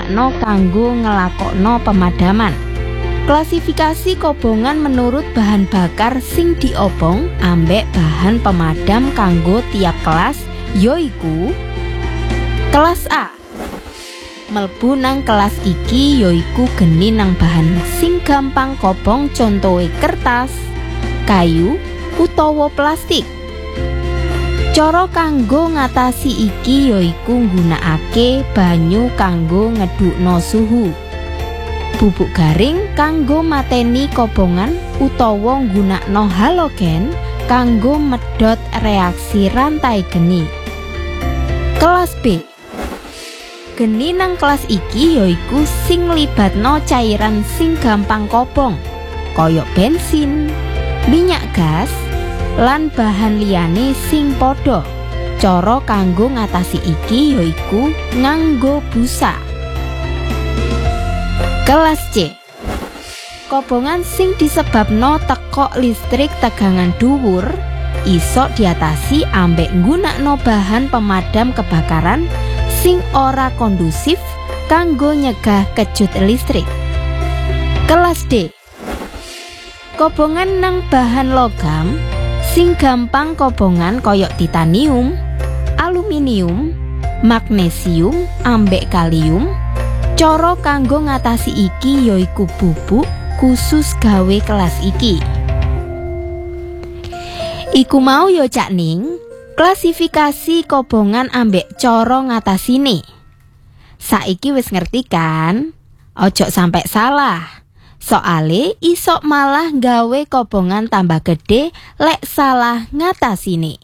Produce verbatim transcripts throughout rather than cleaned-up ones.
gunakno kanggo ngelakokno pemadaman. Klasifikasi kobongan menurut bahan bakar sing diobong ambek bahan pemadam kanggo tiap kelas yoiku. Kelas A. Melbu nang kelas iki yoiku geni nang bahan sing gampang kobong, contohe kertas, kayu, utawa plastik. Cara kanggo ngatasi iki yoiku nggunakake banyu kanggo ngedukno suhu, bubuk garing kanggo mateni kobongan, utawa nggunakno halogen kanggo medhot reaksi rantai geni. Kelas B. Geni nang kelas iki yoiku sing libatno cairan sing gampang kobong, koyok bensin, minyak gas, lan bahan liyane sing padha. Cara kanggo ngatasi iki yoiku nganggo busa. Kelas C. Kobongan sing disebabno tekok listrik tegangan dhuwur iso diatasi ambek nggunakno bahan pemadam kebakaran sing ora kondusif kanggo nyegah kejut listrik. Kelas D. Kobongan nang bahan logam sing gampang kobongan koyok titanium, aluminium, magnesium, ambek kalium. Cara kanggo ngatasi iki yoiku bubuk khusus gawe kelas iki. Iku mau yo Cak Ning, klasifikasi kobongan ambek cara ngatasine. Saiki wis ngerti kan? Ojo sampai salah. Soale isok malah gawe kobongan tambah gede lek salah ngatasine.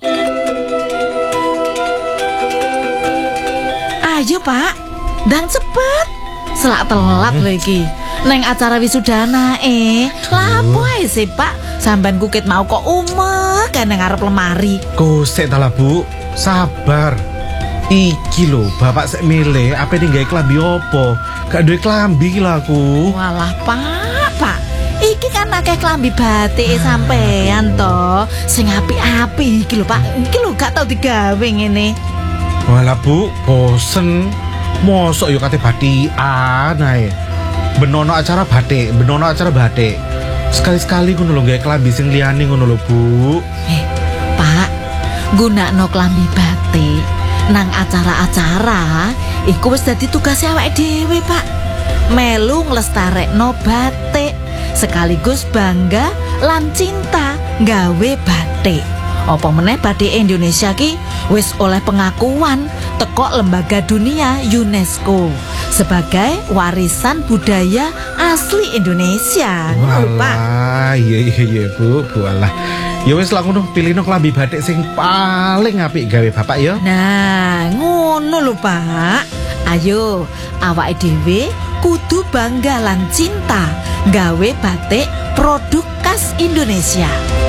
Ayo Pak, dan cepet. Selak telat lagi. Neng acara wisudana eh. Lapo ae sih Pak? Sampean kukit mau kok umek kan ngarep lemari. Kosek ta lah Bu, sabar. Iki lho, bapak sek milih apa ning gawe klambi opo? Gak duwe klambi iki lho aku. Walah Pak, Pak. Iki kan akeh klambi batik sampean to. Sing apik-apik iki lho Pak. Iki lho gak tau digawe ngene. Walah Bu, bosen. Mosok yo kate batikan ae. Benono acara batik, benono acara batik. Sekali-sekali ngono lho gawe klambi sing liyane ngono lho Bu. Eh, Pak, gunakno klambi batik nang acara-acara iku wis dadi tugas awake dhewe Pak. Melu nglestarekno batik sekaligus bangga lan cinta gawe batik. Apa meneh batik Indonesia ki wis oleh pengakuan teko lembaga dunia UNESCO sebagai warisan budaya asli Indonesia. Walah, iya iya iya Bu, Bu alah. Ya wis lah ngono, pilihno klambi batik sing paling apik gawe bapak ya. Nah, ngono lho Pak. Ayo, awake dhewe kudu bangga lan cinta gawe batik produk khas Indonesia.